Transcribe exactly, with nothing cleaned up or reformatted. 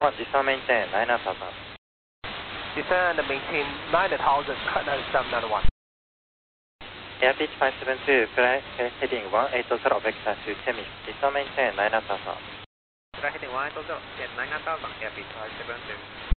one, descend maintain nine thousand. Descend and maintain nine thousand, ninety-seven ninety-one. Air pitch five seven two, fly heading one eight zero, vector to Temis, descend maintain nine thousand. Fly heading one eight zero, get nine thousand, air pitch five seven two.